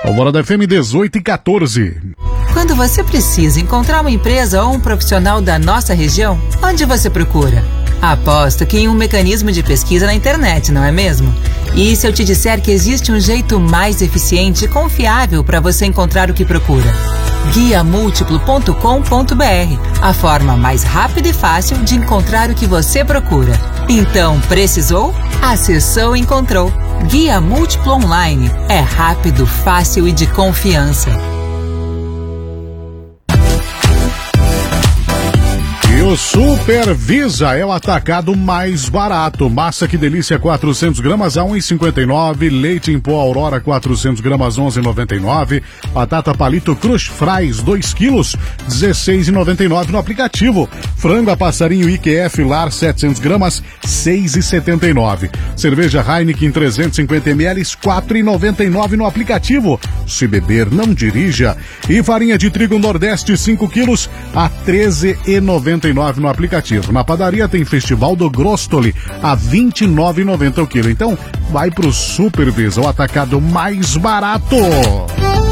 Alvorada FM 18:14. Quando você precisa encontrar uma empresa ou um profissional da nossa região, onde você procura? Aposto que em um mecanismo de pesquisa na internet, não é mesmo? E se eu te disser que existe um jeito mais eficiente e confiável para você encontrar o que procura? guiamultiplo.com.br, a forma mais rápida e fácil de encontrar o que você procura. Então, precisou? Acessou e encontrou. Guia Múltiplo Online. É rápido, fácil e de confiança. E o Supervisa é o atacado mais barato. Massa Que Delícia 400 gramas a 1,59. Leite em pó Aurora 400 gramas 11,99. Batata Palito Crush Fries 2 quilos 16,99 no aplicativo. Frango a passarinho IQF Lar 700 gramas 6,79. Cerveja Heineken 350 ml 4,99 no aplicativo. Se beber, não dirija. E farinha de trigo Nordeste 5 quilos a 13,99 no aplicativo. Na padaria tem Festival do Grostoli a 29,90 o quilo. Então, vai pro Supervisa, o atacado mais barato.